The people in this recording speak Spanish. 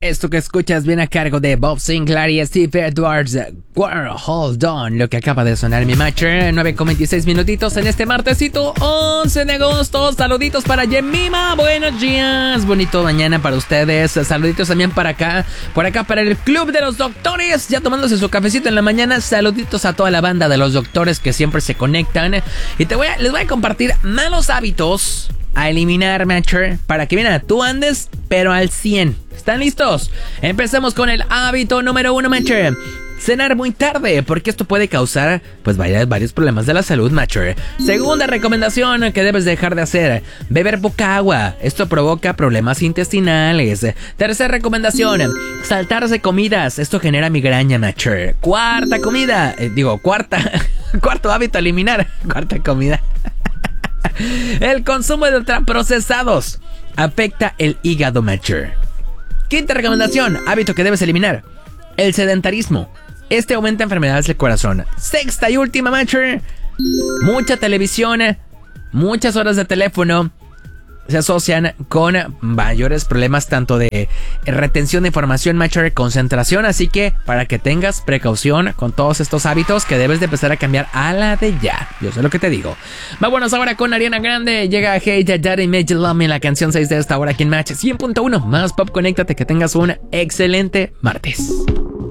Esto que escuchas viene a cargo de Bob Sinclair y Steve Edwards. Hold on, lo que acaba de sonar mi matcher. 9:26 minutitos en este martesito 11 de agosto. Saluditos para Jemima, buenos días. Bonito mañana para ustedes. Saluditos también para acá. Por acá para el Club de los Doctores, ya tomándose su cafecito en la mañana. Saluditos a toda la banda de los doctores que siempre se conectan. Y les voy a compartir malos hábitos a eliminar, matcher, para que mira, tú andes pero al 100. ¿Están listos? Empecemos con el hábito número 1, matcher. Cenar muy tarde, porque esto puede causar pues varios problemas de la salud, matcher. Segunda recomendación que debes dejar de hacer: beber poca agua. Esto provoca problemas intestinales. Tercera recomendación: saltarse comidas. Esto genera migraña, matcher. Cuarto hábito a eliminar. Cuarta comida. El consumo de ultraprocesados afecta el hígado, matcher. Quinta recomendación, hábito que debes eliminar: el sedentarismo. Este aumenta enfermedades del corazón. Sexta y última, matcher: mucha televisión, muchas horas de teléfono se asocian con mayores problemas tanto de retención de información, matcher, concentración. Así que para que tengas precaución con todos estos hábitos que debes de empezar a cambiar a la de ya. Yo sé lo que te digo. Vámonos ahora con Ariana Grande. Llega Hey Ya Daddy Made You Love Me, la canción 6 de esta hora aquí en Match 100.1. Más pop, conéctate, que tengas un excelente martes.